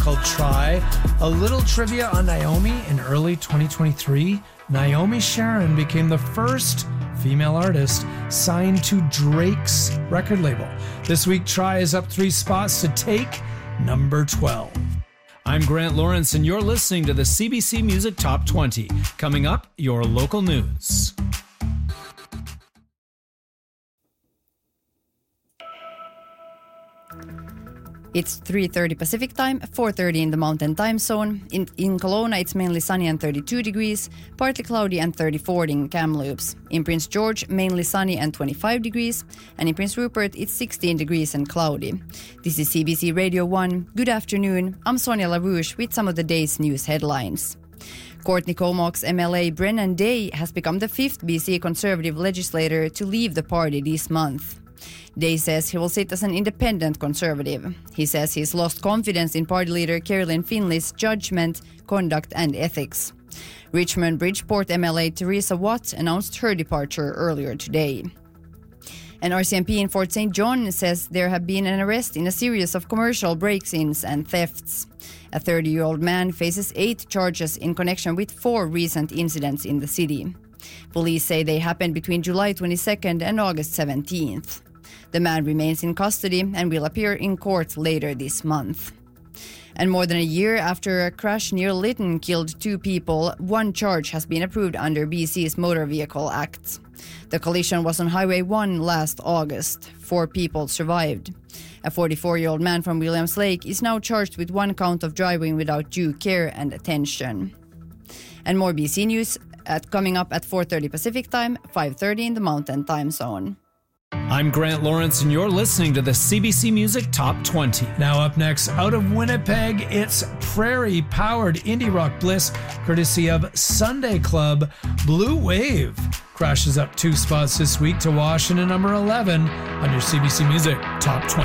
called Try. A little trivia on Naomi. In early 2023, Naomi Sharon became the first female artist signed to Drake's record label. This week, Try is up 3 spots to take number 12. I'm Grant Lawrence, and you're listening to the CBC Music Top 20. Coming up, your local news. It's 3:30 Pacific time, 4:30 in the Mountain Time Zone. In Kelowna, it's mainly sunny and 32 degrees, partly cloudy and 34 in Kamloops. In Prince George, mainly sunny and 25 degrees, and in Prince Rupert, it's 16 degrees and cloudy. This is CBC Radio 1. Good afternoon. I'm Sonia LaRouche with some of the day's news headlines. Courtney Comox's MLA Brennan Day has become the 5th BC Conservative legislator to leave the party this month. Day says he will sit as an independent Conservative. He says he's lost confidence in party leader Carolyn Finley's judgment, conduct and ethics. Richmond Bridgeport MLA Teresa Watt announced her departure earlier today. An RCMP in Fort St. John says there have been an arrest in a series of commercial break-ins and thefts. A 30-year-old man faces 8 charges in connection with 4 recent incidents in the city. Police say they happened between July 22nd and August 17th. The man remains in custody and will appear in court later this month. And more than a year after a crash near Lytton killed 2 people, 1 charge has been approved under BC's Motor Vehicle Act. The collision was on Highway 1 last August. 4 people survived. A 44-year-old man from Williams Lake is now charged with 1 count of driving without due care and attention. And more BC news coming up at 4:30 Pacific time, 5:30 in the Mountain Time Zone. I'm Grant Lawrence, and you're listening to the CBC Music Top 20. Now up next, out of Winnipeg, it's Prairie-powered indie rock bliss, courtesy of Sunday Club. Blue Wave crashes up 2 spots this week to Washington number 11 on your CBC Music Top 20.